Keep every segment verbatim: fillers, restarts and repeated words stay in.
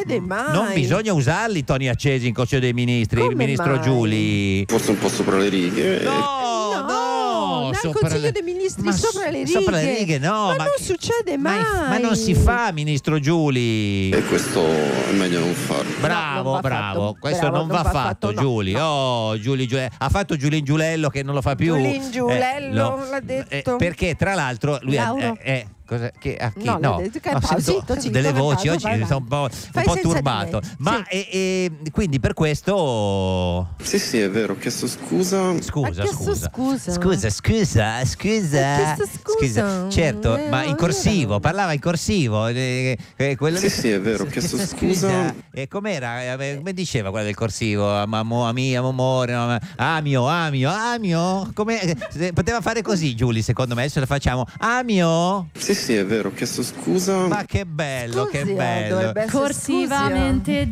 succede mai? Non bisogna usarli i toni accesi in Consiglio dei Ministri, Come il ministro mai? Giuli. Forse un po' sopra le righe. No, no, nel sopra Consiglio le- dei Ministri ma sopra le righe. Sopra le righe, no. Ma, Ma, non succede ma, mai. ma non si fa, ministro Giuli. E questo è meglio non farlo. Bravo, non va bravo. fatto. Questo Bravo, non va fatto, no, Giuli. no. Oh, Giuli, Giuli- ha fatto Giulin Giulello che non lo fa più. Giulin Giulello, no. l'ha detto. Eh, perché tra l'altro lui ha, Lauro. eh, eh, cosa, che, a chi? No, l'ha no, detto che- No, no, sento zitto, zitto, delle per voci caso, oggi vai, vai. sono un po', un Fai po' senza di turbato. me. Ma Sì. e, e, quindi per questo Sì, sì, è vero, ho chiesto scusa. scusa, Ha chiesto scusa. scusa. Scusa, scusa, scusa. Ha chiesto scusa. Certo, Eh, ma in non corsivo, era- parlava in corsivo. eh, eh, quello Sì, lì- sì, è vero, ho chiesto scusa. E com'era? Eh, Come diceva quello del corsivo? Amo, ami, amo, amore, no, amio, amio, amio. Come, eh, poteva fare così, Giuli, secondo me. Adesso lo facciamo. Amio. Sì, sì, è vero, ho chiesto scusa. Ma che bello, che Scusi, eh, bello. dovrebbe essere Corsivamente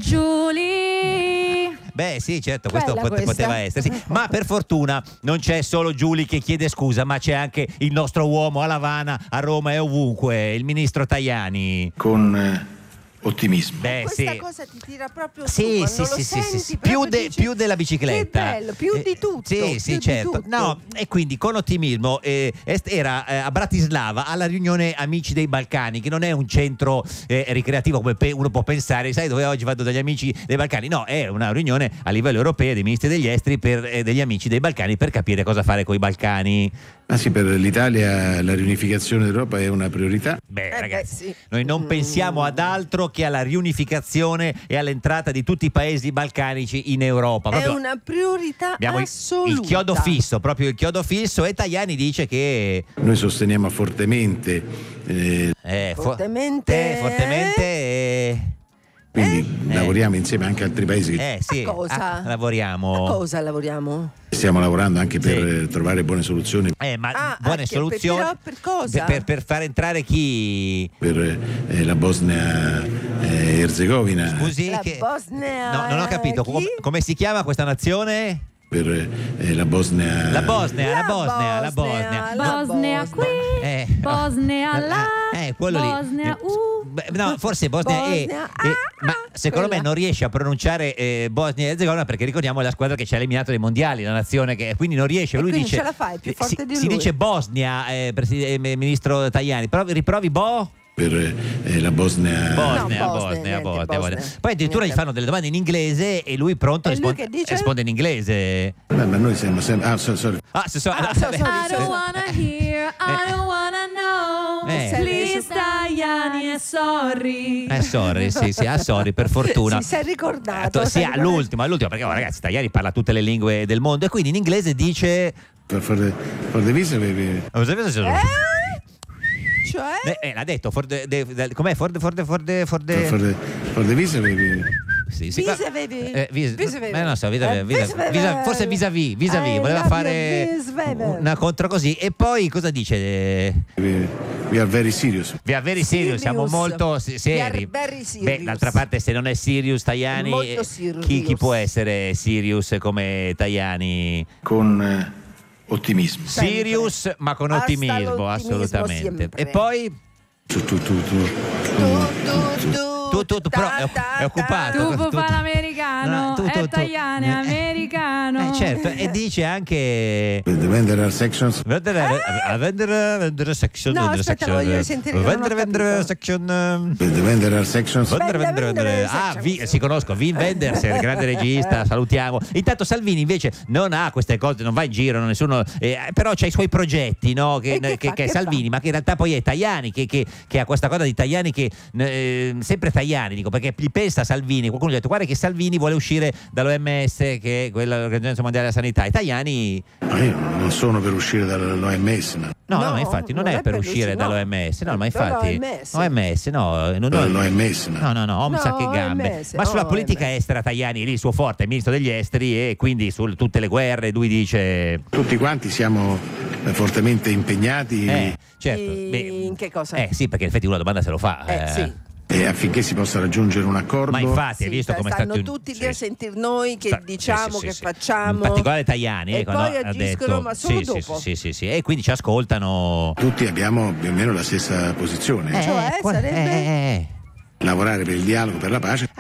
Giuli. Beh, sì, certo, questo Bella pot- questa. poteva essere. Sì. Ma per fortuna non c'è solo Giuli che chiede scusa, ma c'è anche il nostro uomo a Lavana, a Roma e ovunque, il ministro Tajani. Con eh, ottimismo. Beh, Questa sì. cosa ti tira proprio Sì, su, quando sì, lo sì, sì, senti, sì, sì. proprio Più, de- dici, più della bicicletta. Che bello, più Eh, di tutto. Sì, più sì, di certo. tutto. No, e quindi con ottimismo eh, est- era eh, a Bratislava alla riunione Amici dei Balcani, che non è un centro eh, ricreativo come pe- uno può pensare, sai dove oggi vado dagli Amici dei Balcani? No, è una riunione a livello europeo dei ministri degli esteri per, eh, degli Amici dei Balcani per capire cosa fare con i Balcani. Ah sì, per l'Italia la riunificazione d'Europa è una priorità. Beh, beh, ragazzi, sì. noi non Mm. pensiamo ad altro che alla riunificazione e all'entrata di tutti i paesi balcanici in Europa. È Proprio una priorità abbiamo il- assoluta. il chiodo fisso, proprio il chiodo fisso, e Tajani dice che Noi sosteniamo fortemente, eh, eh, fo- Fortemente. eh, fortemente eh, quindi Eh. lavoriamo insieme anche a altri paesi che eh, sì, A cosa? ah, lavoriamo. A cosa lavoriamo? stiamo lavorando anche per Sì. eh, trovare buone soluzioni Eh, ma Ah, buone anche, soluzioni però per cosa? Per, per far entrare chi? per eh, la Bosnia e Erzegovina, Scusi, La che- Bosnia, no, non ho capito chi? com- come si chiama questa nazione? per eh, la Bosnia, La Bosnia, la, La Bosnia, la Bosnia, Bosnia. la No, Bosnia qui, eh, Bosnia là, eh, quello lì. Bosnia uh. Beh, no, forse Bosnia, e, Bosnia, e- ah, ma secondo quella. me non riesce a pronunciare eh, Bosnia e Erzegovina, perché ricordiamo è la squadra che ci ha eliminato dai mondiali, la nazione che quindi non riesce. E Lui quindi dice ce la fa, è più eh, forte si, di si lui. dice Bosnia, eh, preside- eh, ministro Tajani. Provi, riprovi Bo per eh, la Bosnia, Bosnia, No, Bosnia, Bosnia, niente, Bosnia, Bosnia. Bosnia. Poi addirittura gli Niente. fanno delle domande in inglese e lui pronto E lui risponde, che dice? risponde in inglese. ma ma noi siamo sempre ah, so- sorry. Ah, so- so- Ah, ah, so- beh, sorry, I don't wanna hear, I don't wanna know. Eh. Please Tajani e sorry. Eh, sorry, sì, sì, ah, sorry, per fortuna. Si sei ricordato. Eh, sei sì, ricordato. all'ultimo, all'ultimo, perché oh, ragazzi, Tajani parla tutte le lingue del mondo e quindi in inglese dice for, for the, for the visa baby. Cioè? Eh, eh, l'ha detto, for the- the- the- com'è? For the, for the, for the, for the- For, for the, for the visa baby. Sì, sì, Visa qua- baby. eh, vis- Visa baby. ma non so, visa- Eh, visa- visa baby. visa- forse vis-à-vis, vis-à-vis, I voleva love fare you, visa baby. una contro così e poi cosa dice? We, we are very serious. We are very serious, siamo Serious. molto se- We are seri. very serious. Beh, d'altra parte se non è Sirius Tajani, Molto eh, serious. chi, chi può essere Sirius come Tajani? Con eh, ottimismo. Sempre. Sirius ma con Basta ottimismo, l'ottimismo assolutamente. sempre. E poi Tu, tu, tu, tu. Tu, tu, tu. tu, tu, tu, però è, Ta, è occupato. Tu Tu- puoi tu- fare l'americano, No, tu- tu- è tu- Tajani, eh, americano. Eh, certo, e dice anche Vendere sections. vendere a vendere vendere section No, vendere aspetta, section voglio sentire che non ho vendere vendere capito. section eh, Vendere sections. vendere Vendere, vendere vendere vendere ah section. vi, si conosco Wim Wenders, il grande regista, salutiamo. Intanto Salvini invece non ha queste cose, non va in giro, non nessuno eh, però c'ha i suoi progetti, no, che, E che che, fa, che è che Salvini, fa? ma che in realtà poi è Tajani che, che, che ha questa cosa di Tajani che eh, sempre Tajani, dico, perché gli pensa Salvini, qualcuno gli ha detto guarda che Salvini vuole uscire dall'O M S, che è quella l'Organizzazione Mondiale della Sanità, e Tajani Ma io non sono per uscire dall'O M S, ma no, no, No, ma infatti non, non è è per per uscire lui, no. dall'O M S, no, ma Però infatti l'O M S. O M S, no, non, dall'O M S, ma no, no, no, Omsa No, che gambe. O M S, Ma sulla no, politica O M S. estera Tajani è lì il suo forte, è ministro degli esteri, e quindi su tutte le guerre lui dice tutti quanti siamo eh, fortemente impegnati eh, certo. In beh, che cosa? Eh sì, perché in effetti una domanda se lo fa. Eh, sì. e affinché si possa raggiungere un accordo. Ma infatti, hai Sì, visto come è stanno stato tutti lì sì. a sentir noi che Sta- diciamo, sì, sì, che sì. facciamo. In particolare Tajani, E eh, quando poi ha agiscono, detto ma solo sì, sì, dopo. sì, sì, sì, e quindi ci ascoltano. Tutti abbiamo più o meno la stessa posizione, Cioè, qua- sarebbe? eh, eh, eh. lavorare per il dialogo, per la pace.